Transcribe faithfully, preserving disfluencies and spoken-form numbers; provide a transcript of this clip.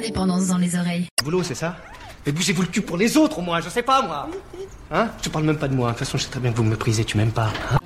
dépendance dans les oreilles. Boulot, c'est ça? Mais bougez-vous le cul pour les autres, au moins, je sais pas, moi. Hein? Je parle même pas de moi. De toute façon, je sais très bien que vous me méprisez, tu m'aimes pas. Hein?